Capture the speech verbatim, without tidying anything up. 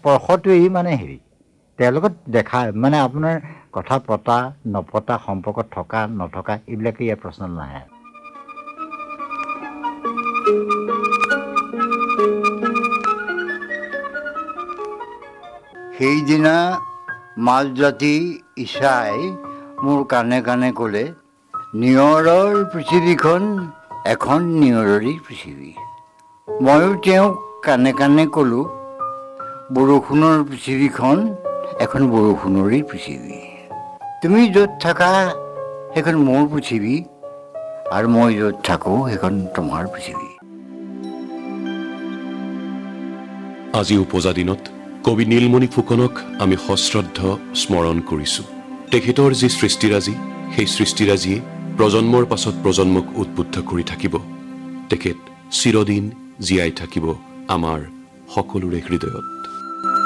স্পৰ্শটোৱেই মানে হেৰি তেওঁলোকত দেখা মানে আপোনাৰ কথা পতা নপতা সম্পৰ্কত থকা নথকা এইবিলাকে ইয়াৰ প্ৰশ্ন নাহে সেইদিনা মাজজাতি ইছাই মোৰ কাণে কাণে ক'লে নিয়ৰৰ পৃথিৱীখন এখন নিয়ৰৰেই পৃথিৱী ময়ো তেওঁক কাণে কাণে ক'লোঁ বৰষুণৰ পৃথিৱীখন এখন বৰষুণৰেই পৃথিৱী তুমি য'ত থাকা সেইখন মোৰ পৃথিৱী আৰু মই য'ত থাকোঁ সেইখন তোমাৰ পৃথিৱী আজি উপজা দিনত কবি নীলমণি ফুকনক আমি সশ্ৰদ্ধ স্মৰণ কৰিছোঁ তেখেতৰ যি সৃষ্টিৰাজি সেই সৃষ্টিৰাজিয়ে প্ৰজন্মৰ পাছত প্ৰজন্মক উদ্বুদ্ধ কৰি থাকিব তেখেত চিৰদিন জীয়াই থাকিব আমাৰ সকলোৰে হৃদয়ত